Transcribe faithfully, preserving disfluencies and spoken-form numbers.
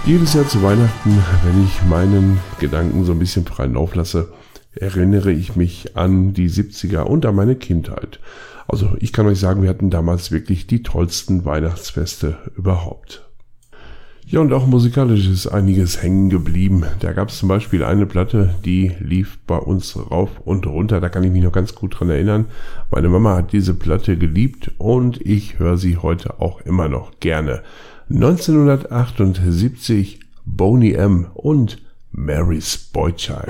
Jedes Jahr zu Weihnachten, wenn ich meinen Gedanken so ein bisschen freien Lauf lasse, erinnere ich mich an die siebziger und an meine Kindheit. Also ich kann euch sagen, wir hatten damals wirklich die tollsten Weihnachtsfeste überhaupt. Ja, und auch musikalisch ist einiges hängen geblieben. Da gab es zum Beispiel eine Platte, die lief bei uns rauf und runter. Da kann ich mich noch ganz gut dran erinnern. Meine Mama hat diese Platte geliebt und ich höre sie heute auch immer noch gerne. neunzehnhundertachtundsiebzig, Boney M. und Mary's Boy Child.